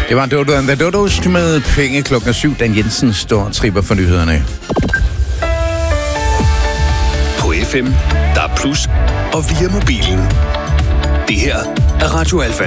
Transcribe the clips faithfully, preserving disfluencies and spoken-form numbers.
Det var Dodo and the Dodos med penge klokken syv. Dan Jensen står og tripper for nyhederne. På F M, der er plus, og via mobilen. Det her er Radio Alfa.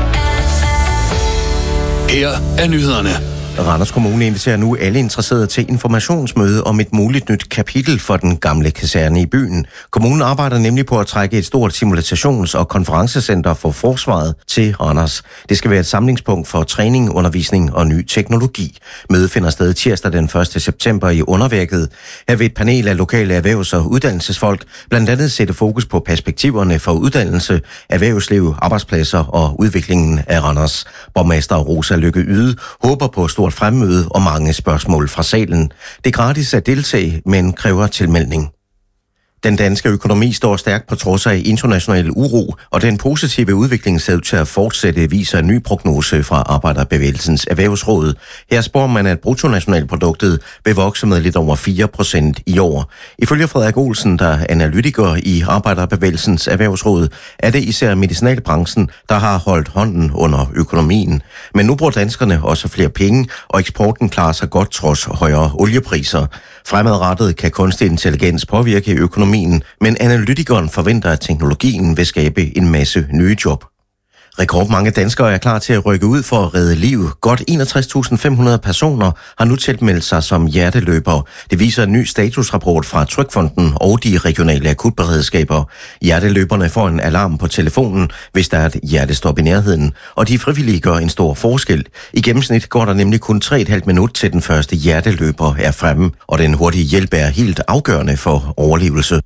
Her er nyhederne. Randers Kommune inviterer nu alle interesserede til informationsmøde om et muligt nyt kapitel for den gamle kaserne i byen. Kommunen arbejder nemlig på at trække et stort simulations- og konferencecenter for forsvaret til Randers. Det skal være et samlingspunkt for træning, undervisning og ny teknologi. Mødet finder sted tirsdag den første september i Underværket. Her vil et panel af lokale erhvervs- og uddannelsesfolk blandt andet sætte fokus på perspektiverne for uddannelse, erhvervsliv, arbejdspladser og udviklingen af Randers. Borgmester Rosa Lykke Yde håber på stort fremmøde og mange spørgsmål fra salen. Det er gratis at deltage, men kræver tilmelding. Den danske økonomi står stærkt på trods af international uro, og den positive udvikling ser ud til at fortsætte, viser en ny prognose fra Arbejderbevægelsens Erhvervsråd. Her spår man, at bruttonationalproduktet vil vokse med lidt over fire procent i år. Ifølge Frederik Olsen, der er analytiker i Arbejderbevægelsens Erhvervsråd, er det især medicinalbranchen, der har holdt hånden under økonomien. Men nu bruger danskerne også flere penge, og eksporten klarer sig godt trods højere oliepriser. Fremadrettet kan kunstig intelligens påvirke økonomien, men analytikeren forventer, at teknologien vil skabe en masse nye job. Rekordmange danskere er klar til at rykke ud for at redde liv. Godt enogtres tusind fem hundrede personer har nu tilmeldt sig som hjerteløbere. Det viser en ny statusrapport fra Trygfonden og de regionale akutberedskaber. Hjerteløberne får en alarm på telefonen, hvis der er et hjertestop i nærheden, og de frivillige gør en stor forskel. I gennemsnit går der nemlig kun tre komma fem minut til den første hjerteløber er fremme, og den hurtige hjælp er helt afgørende for overlevelse.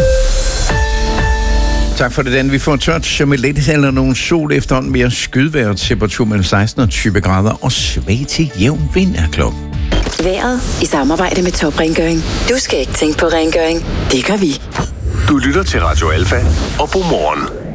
Tak for det, Dan. Vi får tørt med lidt eller nogen sol efterhånden mere skydvejr, temperatur mellem seksten og tyve grader og svag til jævn vind er klokken. Vejret i samarbejde med Top Rengøring. Du skal ikke tænke på rengøring. Det gør vi. Du lytter til Radio Alfa og Godmorgen.